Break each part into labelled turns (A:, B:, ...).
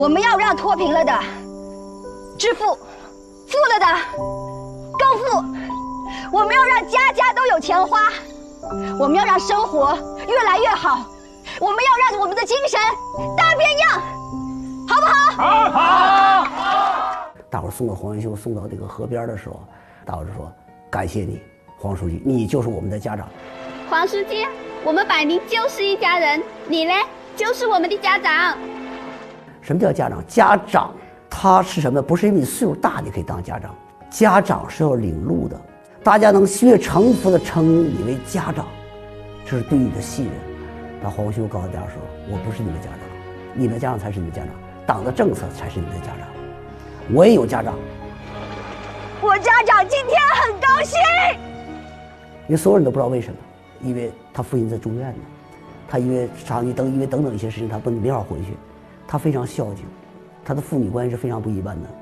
A: 我们要让脱贫了的致富，富了的更富。我们要让家家都有钱花，我们要让生活越来越好，我们要让我们的精神大变样，好不好？
B: 好。大伙送到黄元修送到这个河边的时候，大伙就说：“感谢你，黄书记，你就是我们的家长。”
C: 黄书记，我们百宁就是一家人，你呢，就是我们的家长。
B: 什么叫家长？家长他是什么？不是因为你岁数大你可以当家长，家长是要领路的。大家能越诚服地称你为家长，这是对你的信任。但黄修告诉大家说：“我不是你们家长，你们家长才是你们家长，党的政策才是你们的家长。我也有家长，
A: 我家长今天很高兴。”
B: 因为所有人都不知道为什么，因为他父亲在住院呢，他因为等等一些事情，他没法回去。他非常孝敬，他的父女关系是非常不一般的。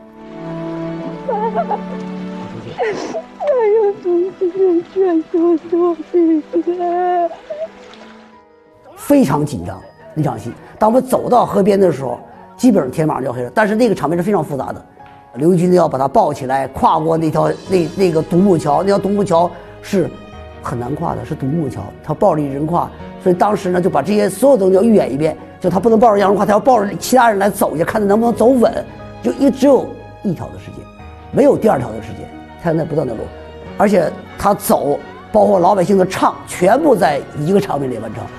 D: 还有同志们劝说我，
B: 非常紧张那场戏。当我们走到河边的时候，基本上天马上就要黑了，但是那个场面是非常复杂的。刘义军要把他抱起来，跨过那个独木桥，那条独木桥是很难跨的，是独木桥，他抱着一人跨，所以当时呢就把这些所有东西要预演一遍，就他不能抱着杨荣跨，他要抱着其他人来走一下，看他能不能走稳，就只有一条的时间，没有第二条的时间，他在不断的走，而且他走，包括老百姓的唱，全部在一个场面里完成。